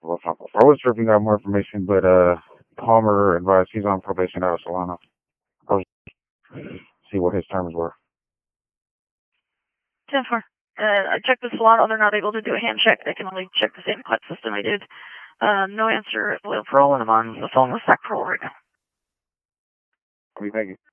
Well, I was sure if you got more information, but Palmer advised he's on probation out of Solana. I was see what his terms were. 10-4. I checked the Solana. They're not able to do a hand check. They can only check the same cut system I did. No answer at Loyal Pro, and I'm on the phone with Sac Pro right now. Thank you.